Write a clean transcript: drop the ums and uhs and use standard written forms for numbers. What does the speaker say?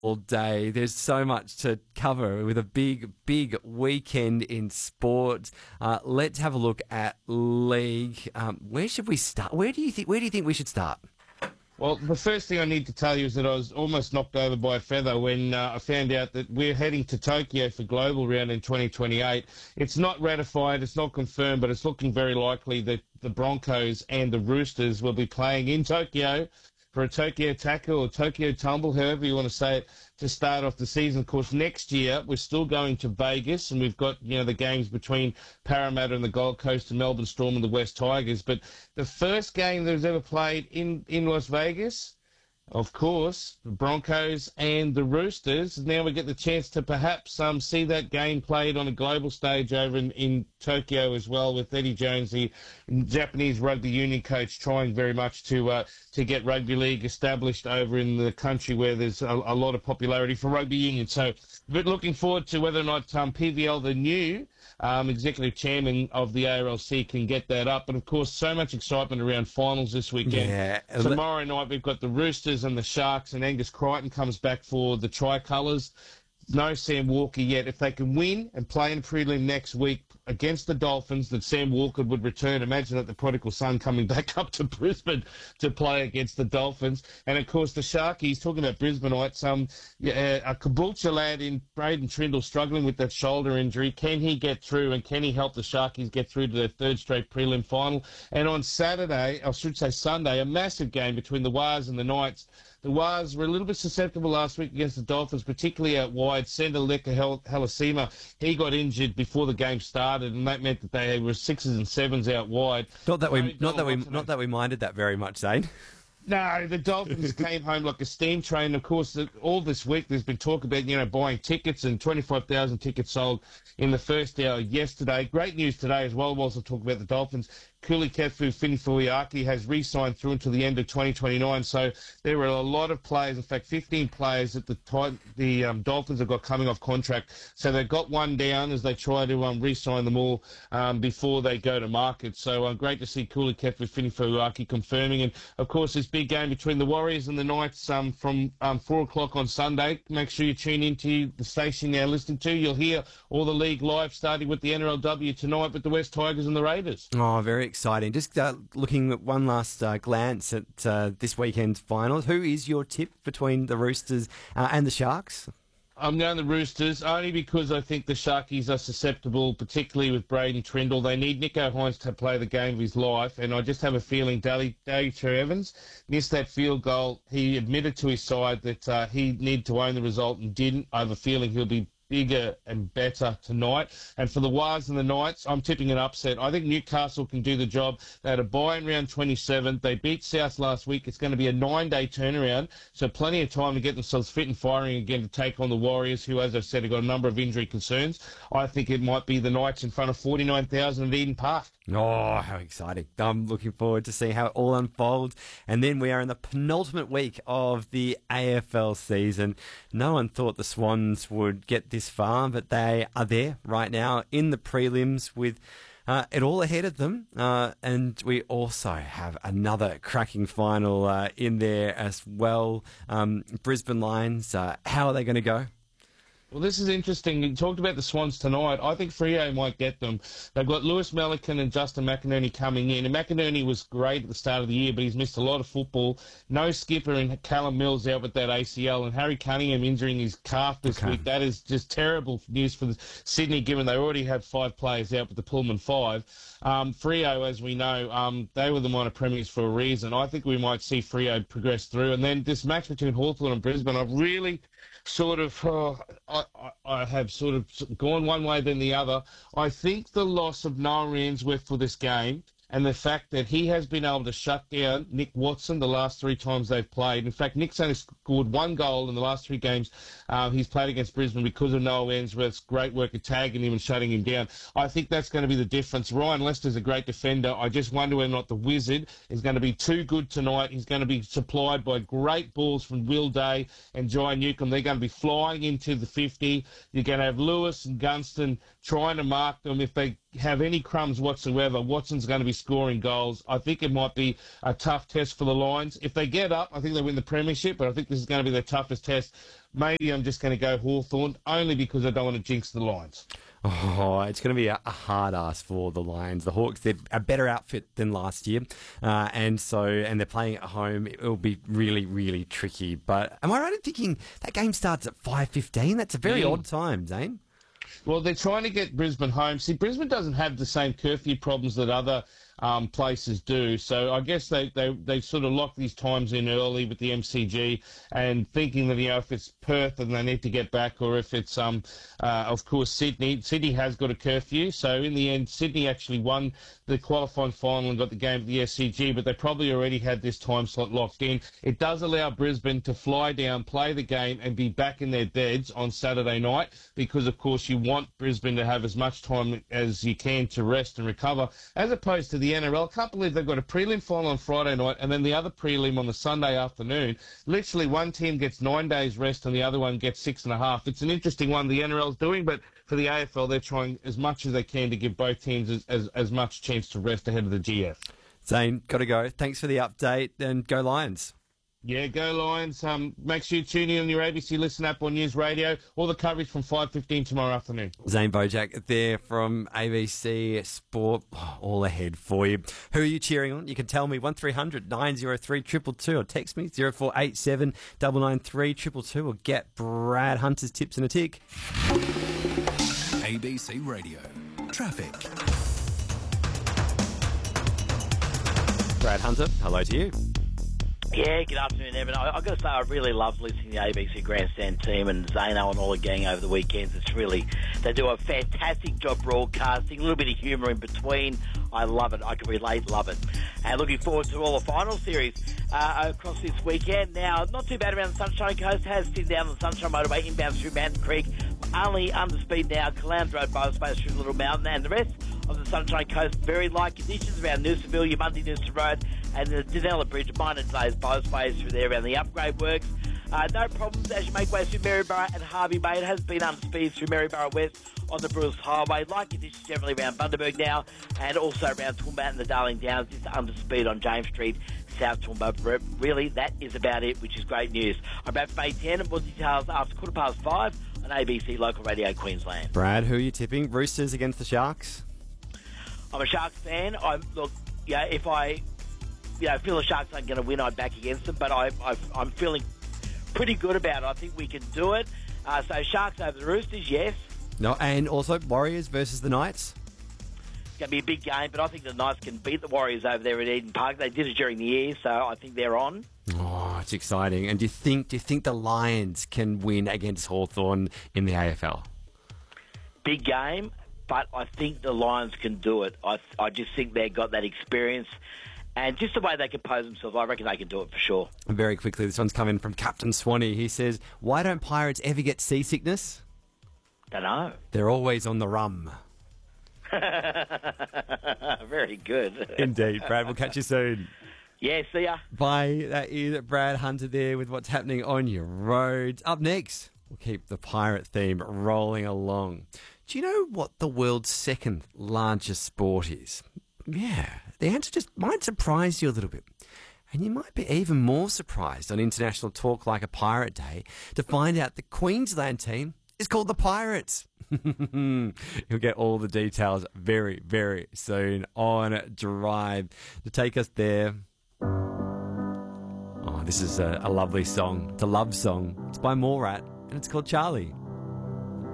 all day. There's so much to cover with a big, big weekend in sport. Let's have a look at league. Where should we start? Where do you think we should start? Well, the first thing I need to tell you is that I was almost knocked over by a feather when I found out that we're heading to Tokyo for Global Round in 2028. It's not ratified, it's not confirmed, but it's looking very likely that the Broncos and the Roosters will be playing in Tokyo for a Tokyo tackle or Tokyo tumble, however you want to say it, to start off the season. Of course, next year we're still going to Vegas, and we've got the games between Parramatta and the Gold Coast and Melbourne Storm and the West Tigers. But the first game that was ever played in Las Vegas, of course, the Broncos and the Roosters. Now we get the chance to perhaps see that game played on a global stage over in Tokyo as well, with Eddie Jones, the Japanese rugby union coach, trying very much to get rugby league established over in the country where there's a lot of popularity for rugby union. So, but looking forward to whether or not PVL, the new executive chairman of the ARLC, can get that up. And of course, so much excitement around finals this weekend. Yeah. Tomorrow night we've got the Roosters and the Sharks, and Angus Crichton comes back for the Tricolours. No Sam Walker yet. If they can win and play in a prelim next week against the Dolphins, that Sam Walker would return. Imagine that, the prodigal son coming back up to Brisbane to play against the Dolphins. And of course, the Sharkies, talking about Brisbaneites, a Caboolture lad in Braden Trindle struggling with that shoulder injury. Can he get through, and can he help the Sharkies get through to their third straight prelim final? And on Saturday, I should say Sunday, a massive game between the Wars and the Knights. The Wars were a little bit susceptible last week against the Dolphins, particularly out wide. Sender Leka Halasima, he got injured before the game started, and that meant that they were 6s and 7s out wide. Not that we minded that very much, Zane. No, the Dolphins came home like a steam train. Of course, all this week there's been talk about, buying tickets, and 25,000 tickets sold in the first hour yesterday. Great news today as well, whilst I talk about the Dolphins. Kulikethu Finifuiaki has re-signed through until the end of 2029. So there are a lot of players, in fact 15 players that the Dolphins have got coming off contract. So they've got one down as they try to re-sign them all before they go to market. So great to see Kulikethu Finifuiaki confirming. And of course, this big game between the Warriors and the Knights from 4 o'clock on Sunday. Make sure you tune into the station you're listening to. You'll hear all the league live, starting with the NRLW tonight with the West Tigers and the Raiders. Oh, very exciting. Just looking at one last glance at this weekend's finals. Who is your tip between the Roosters and the Sharks? I'm going the Roosters, only because I think the Sharkies are susceptible, particularly with Braden Trindle. They need Nico Hines to play the game of his life, and I just have a feeling Daly Evans missed that field goal. He admitted to his side that he needed to own the result and didn't. I have a feeling he'll be bigger and better tonight. And for the Wars and the Knights, I'm tipping an upset. I think Newcastle can do the job. They had a bye in round 27. They beat South last week. It's going to be a 9-day turnaround, so plenty of time to get themselves fit and firing again to take on the Warriors, who, as I said, have got a number of injury concerns. I think it might be the Knights in front of 49,000 at Eden Park. Oh, how exciting. I'm looking forward to see how it all unfolds. And then we are in the penultimate week of the AFL season. No one thought the Swans would get this far, but they are there right now in the prelims with it all ahead of them. And we also have another cracking final in there as well. Brisbane Lions, how are they going to go? Well, this is interesting. You talked about the Swans tonight. I think Freo might get them. They've got Lewis Melican and Justin McInerney coming in. And McInerney was great at the start of the year, but he's missed a lot of football. No skipper, and Callum Mills out with that ACL. And Harry Cunningham injuring his calf this week. That is just terrible news for Sydney, given they already had 5 players out with the Pullman 5. Freo, as we know, they were the minor premiers for a reason. I think we might see Freo progress through. And then this match between Hawthorn and Brisbane, I've really I have sort of gone one way than the other. I think the loss of Noah Rainsworth for this game, and the fact that he has been able to shut down Nick Watson the last 3 times they've played. In fact, Nick's only scored 1 goal in the last 3 games he's played against Brisbane because of Noah Rainsworth's great work at tagging him and shutting him down. I think that's going to be the difference. Ryan Lester's a great defender. I just wonder whether or not the Wizard is going to be too good tonight. He's going to be supplied by great balls from Will Day and Jai Newcomb. They're going to be flying into the 50. You're going to have Lewis and Gunston trying to mark them. If they have any crumbs whatsoever, Watson's going to be scoring goals. I think it might be a tough test for the Lions. If they get up, I think they win the premiership, but I think this is going to be their toughest test maybe I'm just going to go Hawthorn only because I don't want to jinx the Lions. Oh, it's going to be a hard ask for the Lions. The Hawks, they're a better outfit than last year. And they're playing at home. It'll be really, really tricky. But am I right in thinking that game starts at 5:15? That's a very odd time, Zane. Well, they're trying to get Brisbane home. See, Brisbane doesn't have the same curfew problems that other places do. So I guess they sort of lock these times in early with the MCG and thinking that, if it's Perth and they need to get back, or if it's, of course, Sydney. Sydney has got a curfew. So in the end, Sydney actually won the qualifying final and got the game at the SCG, but they probably already had this time slot locked in. It does allow Brisbane to fly down, play the game, and be back in their beds on Saturday night because, of course, you want Brisbane to have as much time as you can to rest and recover, as opposed to the NRL. I can't believe they've got a prelim final on Friday night and then the other prelim on the Sunday afternoon. Literally, one team gets 9 days rest and the other one gets 6.5. It's an interesting one the NRL's doing, but for the AFL, they're trying as much as they can to give both teams as much chance to rest ahead of the GF. Zane, got to go. Thanks for the update, and go Lions. Yeah, go Lions. Make sure you tune in on your ABC Listen app on News Radio. All the coverage from 5:15 tomorrow afternoon. Zane Bojack there from ABC Sport. All ahead for you. Who are you cheering on? You can tell me 1300 903 222 or text me 0487 993 222 or get Brad Hunter's tips in a tick. ABC Radio. Traffic. Brad Hunter, hello to you. Yeah, good afternoon, Evan. I've got to say, I really love listening to the ABC Grandstand team and Zano and all the gang over the weekends. They do a fantastic job broadcasting, a little bit of humour in between. I love it. I can relate, love it. And looking forward to all the final series across this weekend. Now, not too bad around the Sunshine Coast. Has been down the Sunshine Motorway inbound through Mountain Creek. Only under speed now, Caloundra Road, Bowspace through Little Mountain, and the rest of the Sunshine Coast, very light conditions around Noosaville, your Mundy Noosa Road, and the Danella Bridge, minor delays, Bowspace through there around the upgrade works. No problems as you make way through Maryborough and Harvey Bay. It has been under speed through Maryborough West on the Brewers Highway. Light conditions generally around Bundaberg now, and also around Toowoomba and the Darling Downs. It's under speed on James Street, South Toowoomba. Really, that is about it, which is great news. I'm back for Bay 10 and more details after 5:15 on ABC Local Radio Queensland. Brad, who are you tipping? Roosters against the Sharks? I'm a Sharks fan. If I feel the Sharks aren't going to win, I'd back against them, but I'm feeling pretty good about it. I think we can do it. So Sharks over the Roosters, yes. No, and also Warriors versus the Knights? It's going to be a big game, but I think the Knights can beat the Warriors over there at Eden Park. They did it during the year, so I think they're on. Oh, it's exciting. And do you think the Lions can win against Hawthorn in the AFL? Big game, but I think the Lions can do it. I just think they've got that experience. And just the way they compose themselves, I reckon they can do it for sure. Very quickly, this one's coming from Captain Swanee. He says, why don't pirates ever get seasickness? Don't know. They're always on the rum. Very good. Indeed. Brad, we'll catch you soon. Yeah, see ya. Bye. That is Brad Hunter there with what's happening on your roads. Up next, we'll keep the pirate theme rolling along. Do you know what the world's second largest sport is? Yeah, the answer just might surprise you a little bit. And you might be even more surprised on International Talk Like a Pirate Day to find out the Queensland team is called the Pirates. You'll get all the details very, very soon on Drive. To take us there, oh, this is a lovely song. It's a love song. It's by Morat, and it's called Charlie.